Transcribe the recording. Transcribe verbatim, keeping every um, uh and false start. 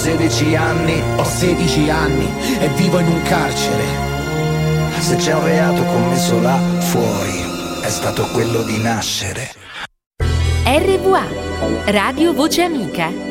sedici anni, ho sedici anni e vivo in un carcere. Se c'è un reato commesso là fuori, è stato quello di nascere. R V A, Radio Voce Amica.